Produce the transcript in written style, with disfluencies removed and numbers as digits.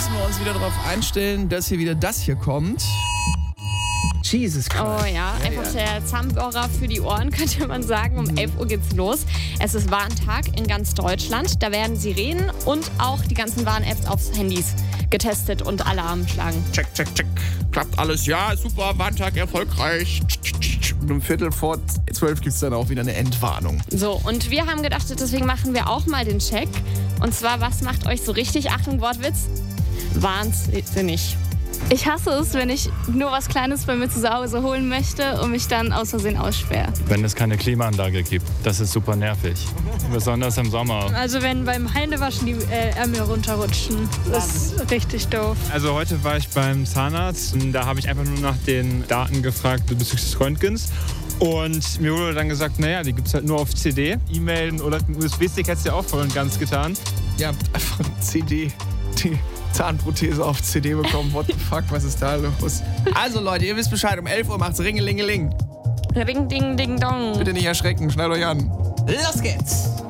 müssen wir uns wieder darauf einstellen, dass hier wieder das hier kommt. Jesus Christ. Oh ja, einfach der Zahnbohrer für die Ohren, könnte man sagen. Um 11 Uhr geht's los. Es ist Warntag in ganz Deutschland. Da werden Sirenen und auch die ganzen Warn-Apps aufs Handys getestet und Alarm schlagen. Check. Klappt alles. Ja, super. Warntag erfolgreich. Und um 11:45 gibt es dann auch wieder eine Entwarnung. So, und wir haben gedacht, deswegen machen wir auch mal den Check. Und zwar, was macht euch so richtig, Achtung, Wortwitz, wahnsinnig? Ich hasse es, wenn ich nur was Kleines bei mir zu Hause holen möchte und mich dann aus Versehen aussperre. Wenn es keine Klimaanlage gibt, das ist super nervig. Besonders im Sommer. Also wenn beim Händewaschen die Ärmel runterrutschen, das ist richtig doof. Also heute war ich beim Zahnarzt und da habe ich einfach nur nach den Daten gefragt bezüglich des Röntgens. Und mir wurde dann gesagt, naja, die gibt es halt nur auf CD. E-Mail oder einen USB-Stick hättest du ja auch voll und ganz getan. Ja, einfach eine CD. Die Zahnprothese auf CD bekommen. What the fuck, was ist da los? Also Leute, ihr wisst Bescheid, um 11 Uhr macht's Ringelingeling. Ring, ding, ding, dong. Bitte nicht erschrecken, schnallt euch an. Los geht's!